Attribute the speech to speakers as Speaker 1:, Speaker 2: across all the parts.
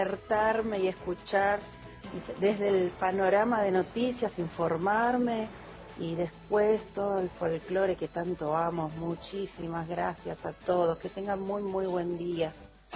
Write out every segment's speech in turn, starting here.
Speaker 1: despertarme y escuchar desde el panorama de noticias, informarme y después todo el folclore que tanto amo. Muchísimas gracias a todos, que tengan muy buen día.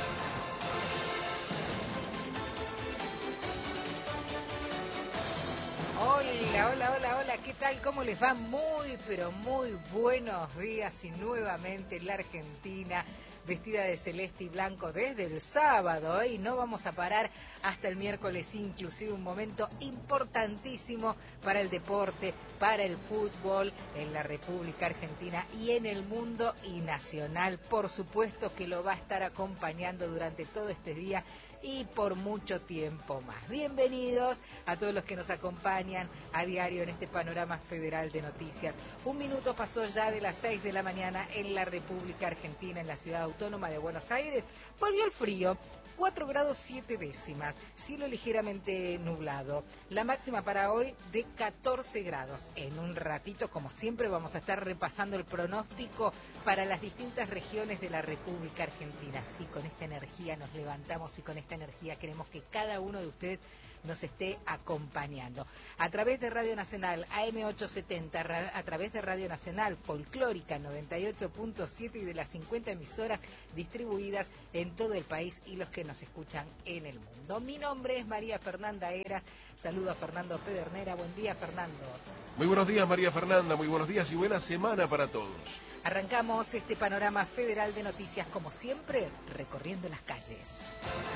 Speaker 2: Hola, ¿qué tal? ¿Cómo les va? Pero muy buenos días y nuevamente la Argentina vestida de celeste y blanco desde el sábado, y no vamos a parar hasta el miércoles, inclusive un momento importantísimo para el deporte, para el fútbol en la República Argentina y en el mundo y nacional. Por supuesto que lo va a estar acompañando durante todo este día y por mucho tiempo más. Bienvenidos a todos los que nos acompañan a diario en este panorama federal de noticias. 1 minuto pasó ya de las 6 de la mañana en la República Argentina, en la ciudad autónoma de Buenos Aires. Volvió el frío, 4 grados 7 décimas, cielo ligeramente nublado. La máxima para hoy de 14 grados. En un ratito, como siempre, vamos a estar repasando el pronóstico para las distintas regiones de la República Argentina. Sí, con esta energía nos levantamos y con esta energía queremos que cada uno de ustedes nos esté acompañando. A través de Radio Nacional AM870, a través de Radio Nacional Folclórica 98.7 y de las 50 emisoras distribuidas en todo el país y los que nos escuchan en el mundo. Mi nombre es María Fernanda Heras. Saludo a Fernando Pedernera. Buen día, Fernando.
Speaker 3: Muy buenos días, María Fernanda. Muy buenos días y buena semana para todos.
Speaker 2: Arrancamos este panorama federal de noticias, como siempre, recorriendo las calles.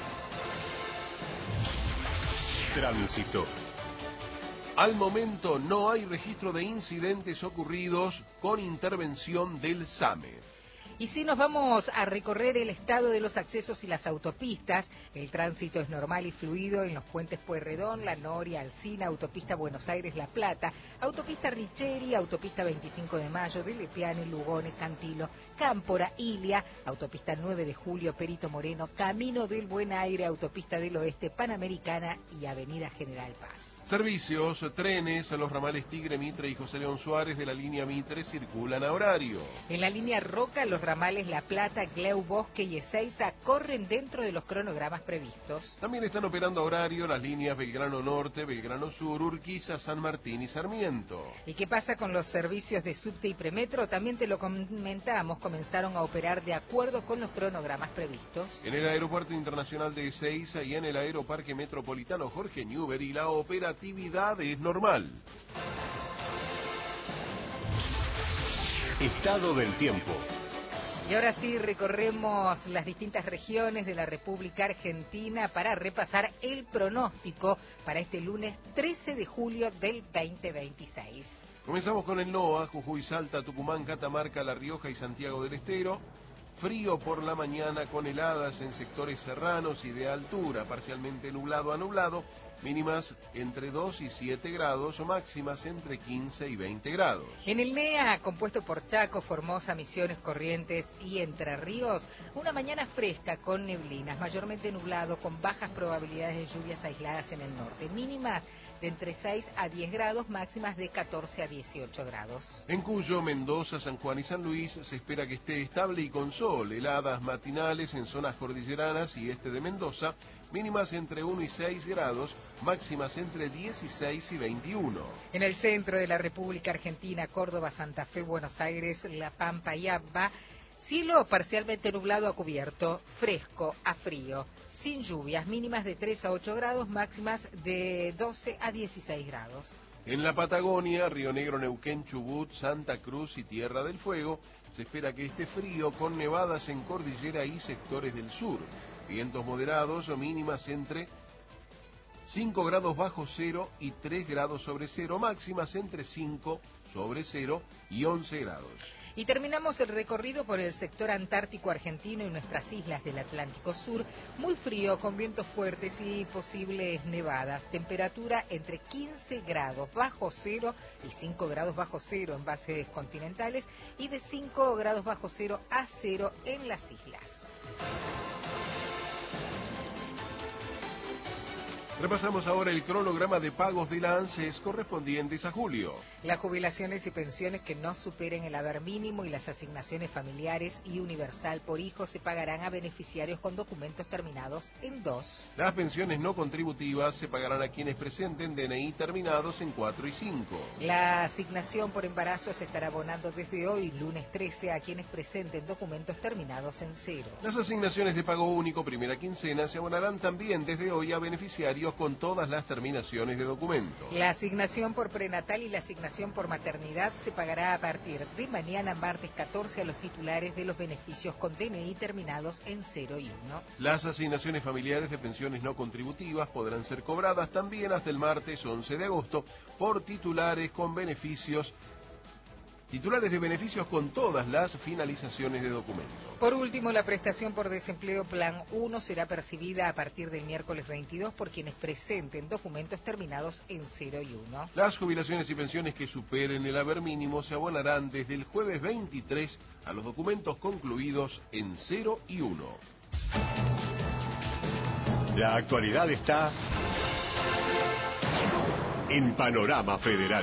Speaker 3: Tránsito. Al momento no hay registro de incidentes ocurridos con intervención del SAME.
Speaker 2: Y si nos vamos a recorrer el estado de los accesos y las autopistas, el tránsito es normal y fluido en los puentes Pueyrredón, La Noria, Alsina, autopista Buenos Aires-La Plata, autopista Richeri, autopista 25 de Mayo, de Lepiane, Lugones, Cantilo, Cámpora, Ilia, autopista 9 de Julio, Perito Moreno, Camino del Buen Aire, autopista del Oeste, Panamericana y avenida General Paz.
Speaker 3: Servicios, trenes, los ramales Tigre, Mitre y José León Suárez de la línea Mitre circulan a horario.
Speaker 2: En la línea Roca, los ramales La Plata, Gleu, Bosque y Ezeiza corren dentro de los cronogramas previstos.
Speaker 3: También están operando a horario las líneas Belgrano Norte, Belgrano Sur, Urquiza, San Martín y Sarmiento.
Speaker 2: ¿Y qué pasa con los servicios de subte y premetro? También te lo comentamos, comenzaron a operar de acuerdo con los cronogramas previstos.
Speaker 3: En el Aeropuerto Internacional de Ezeiza y en el Aeroparque Metropolitano Jorge Newbery la operatividad es normal.
Speaker 4: Estado del tiempo.
Speaker 2: Y ahora sí recorremos las distintas regiones de la República Argentina para repasar el pronóstico para este lunes 13 de julio del 2026.
Speaker 3: Comenzamos con el NOA, Jujuy, Salta, Tucumán, Catamarca, La Rioja y Santiago del Estero. Frío por la mañana con heladas en sectores serranos y de altura, parcialmente nublado a nublado, mínimas entre 2 y 7 grados o máximas entre 15 y 20 grados.
Speaker 2: En el NEA, compuesto por Chaco, Formosa, Misiones, Corrientes y Entre Ríos, una mañana fresca con neblinas, mayormente nublado, con bajas probabilidades de lluvias aisladas en el norte, mínimas de entre 6 a 10 grados, máximas de 14 a 18 grados.
Speaker 3: En Cuyo, Mendoza, San Juan y San Luis se espera que esté estable y con sol, heladas matinales en zonas cordilleranas y este de Mendoza, mínimas entre 1 y 6 grados, máximas entre 16 y 21.
Speaker 2: En el centro de la República Argentina, Córdoba, Santa Fe, Buenos Aires, La Pampa y AMBA, cielo parcialmente nublado a cubierto, fresco a frío, sin lluvias, mínimas de 3 a 8 grados, máximas de 12 a 16 grados.
Speaker 3: En la Patagonia, Río Negro, Neuquén, Chubut, Santa Cruz y Tierra del Fuego, se espera que esté frío con nevadas en cordillera y sectores del sur. Vientos moderados o mínimas entre 5 grados bajo cero y 3 grados sobre cero, máximas entre 5 sobre cero y 11 grados.
Speaker 2: Y terminamos el recorrido por el sector antártico argentino y nuestras islas del Atlántico Sur. Muy frío, con vientos fuertes y posibles nevadas. Temperatura entre 15 grados bajo cero y 5 grados bajo cero en bases continentales y de 5 grados bajo cero a cero en las islas.
Speaker 3: Repasamos ahora el cronograma de pagos de la ANSES correspondientes a julio.
Speaker 2: Las jubilaciones y pensiones que no superen el haber mínimo y las asignaciones familiares y universal por hijo se pagarán a beneficiarios con documentos terminados en 2.
Speaker 3: Las pensiones no contributivas se pagarán a quienes presenten DNI terminados en 4 y 5.
Speaker 2: La asignación por embarazo se estará abonando desde hoy, lunes 13, a quienes presenten documentos terminados en 0.
Speaker 3: Las asignaciones de pago único primera quincena se abonarán también desde hoy a beneficiarios con todas las terminaciones de documento.
Speaker 2: La asignación por prenatal y la asignación por maternidad se pagará a partir de mañana, martes 14, a los titulares de los beneficios con DNI terminados en 0 y 1.
Speaker 3: Las asignaciones familiares de pensiones no contributivas podrán ser cobradas también hasta el martes 11 de agosto por titulares de beneficios con todas las finalizaciones de documento.
Speaker 2: Por último, la prestación por desempleo Plan 1 será percibida a partir del miércoles 22 por quienes presenten documentos terminados en 0 y 1.
Speaker 3: Las jubilaciones y pensiones que superen el haber mínimo se abonarán desde el jueves 23 a los documentos concluidos en 0 y 1.
Speaker 4: La actualidad está en Panorama Federal.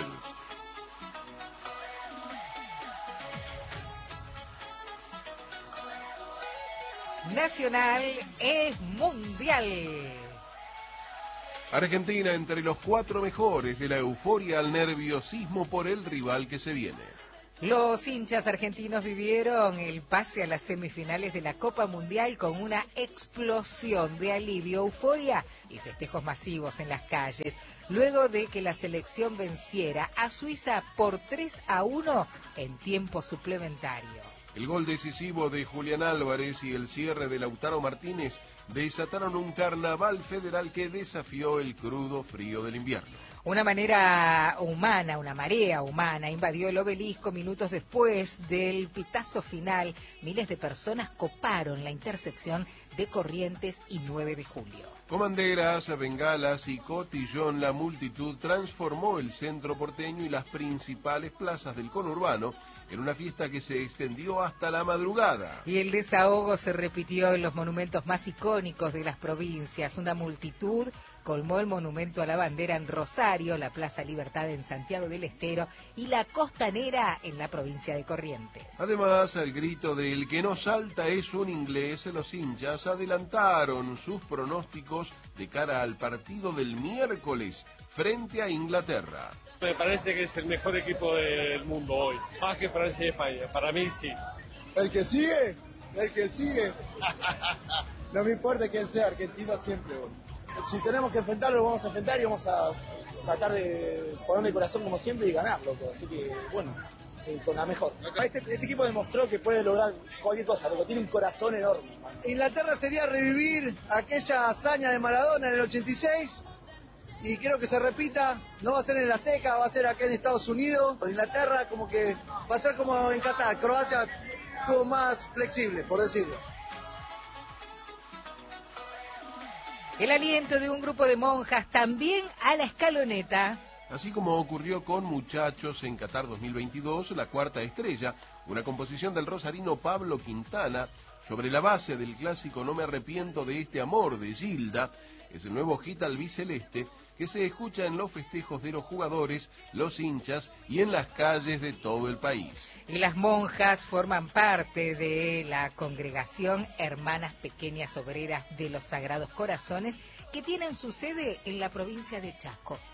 Speaker 2: Nacional es mundial.
Speaker 3: Argentina entre los 4 mejores, de la euforia al nerviosismo por el rival que se viene.
Speaker 2: Los hinchas argentinos vivieron el pase a las semifinales de la Copa Mundial con una explosión de alivio, euforia y festejos masivos en las calles, luego de que la selección venciera a Suiza por 3-1 en tiempo suplementario.
Speaker 3: El gol decisivo de Julián Álvarez y el cierre de Lautaro Martínez desataron un carnaval federal que desafió el crudo frío del invierno.
Speaker 2: Una marea humana invadió el Obelisco minutos después del pitazo final. Miles de personas coparon la intersección de Corrientes y 9 de Julio.
Speaker 3: Con banderas, bengalas y cotillón, la multitud transformó el centro porteño y las principales plazas del conurbano en una fiesta que se extendió hasta la madrugada.
Speaker 2: Y el desahogo se repitió en los monumentos más icónicos de las provincias. Una multitud colmó el monumento a la bandera en Rosario, la Plaza Libertad en Santiago del Estero y la Costanera en la provincia de Corrientes.
Speaker 3: Además, al grito de "el que no salta es un inglés", los hinchas adelantaron sus pronósticos de cara al partido del miércoles frente a Inglaterra.
Speaker 5: Me parece que es el mejor equipo del mundo hoy, más que Francia y España, para mí sí.
Speaker 6: El que sigue. No me importa quién sea, Argentina siempre. Si tenemos que enfrentarlo, lo vamos a enfrentar y vamos a tratar de ponerle el corazón como siempre y ganarlo. Así que, bueno, con la mejor. Este equipo demostró que puede lograr cualquier cosa, porque tiene un corazón enorme. Inglaterra sería revivir aquella hazaña de Maradona en el 86. Y quiero que se repita, no va a ser en el Azteca, va a ser acá en Estados Unidos. Inglaterra como que va a ser como en Qatar, Croacia estuvo más flexible, por decirlo.
Speaker 2: El aliento de un grupo de monjas también a la escaloneta.
Speaker 3: Así como ocurrió con Muchachos en Qatar 2022, la cuarta estrella, una composición del rosarino Pablo Quintana, sobre la base del clásico No me arrepiento de este amor de Gilda, es el nuevo hit albiceleste que se escucha en los festejos de los jugadores, los hinchas y en las calles de todo el país.
Speaker 2: Y las monjas forman parte de la congregación Hermanas Pequeñas Obreras de los Sagrados Corazones, que tienen su sede en la provincia de Chaco.